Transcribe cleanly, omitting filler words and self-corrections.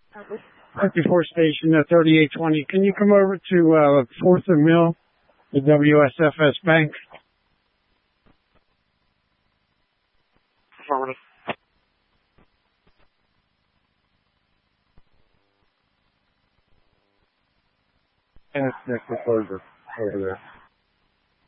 54 station 3820. Can you come over to 4th and Mill, the WSFS Bank? Affirmative. And it's next to closure over there.